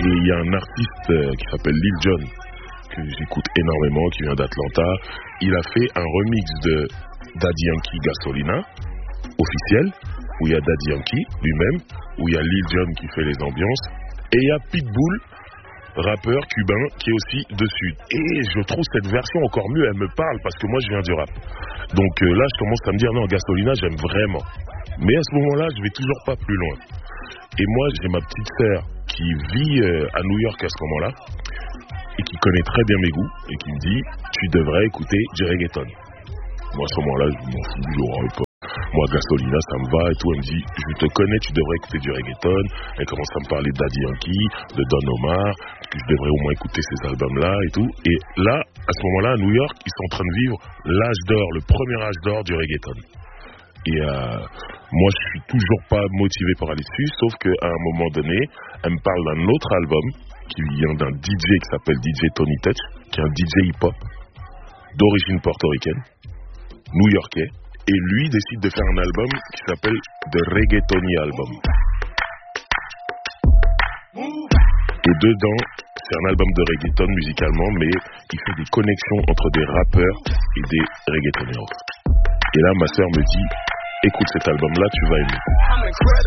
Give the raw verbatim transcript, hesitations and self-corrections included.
Et il y a un artiste euh, qui s'appelle Lil Jon, que j'écoute énormément, qui vient d'Atlanta. Il a fait un remix de Daddy Yankee Gasolina, officiel, où il y a Daddy Yankee lui-même, où il y a Lil Jon qui fait les ambiances, et il y a Pitbull, rappeur cubain, qui est aussi dessus. Et je trouve cette version encore mieux, elle me parle, parce que moi je viens du rap. Donc euh, là, je commence à me dire, non, Gasolina, j'aime vraiment. Mais à ce moment-là, je vais toujours pas plus loin. Et moi, j'ai ma petite sœur qui vit euh, à New York à ce moment-là, et qui connaît très bien mes goûts, et qui me dit, tu devrais écouter du reggaeton. Moi, à ce moment-là, je m'en fous du rap. Moi, Gasolina, ça me va et tout. Elle me dit, je te connais, tu devrais écouter du reggaeton. Elle commence à me parler de Daddy Yankee, de Don Omar, que je devrais au moins écouter ces albums-là et tout. Et là, à ce moment-là, à New York, ils sont en train de vivre l'âge d'or, le premier âge d'or du reggaeton. Et euh, moi, je suis toujours pas motivé pour aller dessus, sauf qu'à un moment donné, elle me parle d'un autre album qui vient d'un D J qui s'appelle D J Tony Touch, qui est un D J hip-hop d'origine portoricaine, new-yorkais. Et lui décide de faire un album qui s'appelle The Reggaetoni Album. Et dedans, c'est un album de reggaeton musicalement, mais il fait des connexions entre des rappeurs et des reggaetoners. Et là, ma sœur me dit, écoute cet album-là, tu vas aimer.